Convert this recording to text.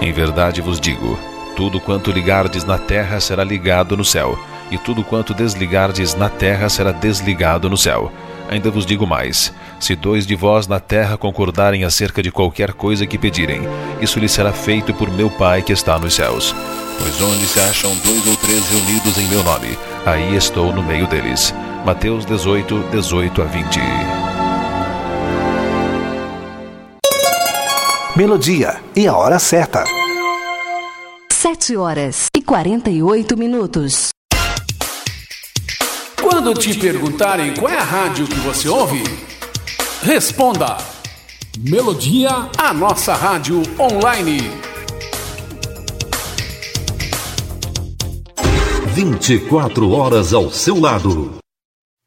Em verdade vos digo, tudo quanto ligardes na terra será ligado no céu, e tudo quanto desligardes na terra será desligado no céu. Ainda vos digo mais, se 2 de vós na terra concordarem acerca de qualquer coisa que pedirem, isso lhes será feito por meu Pai que está nos céus. Pois onde se acham 2 ou 3 reunidos em meu nome, aí estou no meio deles. Mateus 18, 18 a 20. Melodia e a hora certa. 7h48. Quando te perguntarem qual é a rádio que você ouve, responda: Melodia, a nossa rádio online. 24 horas ao seu lado.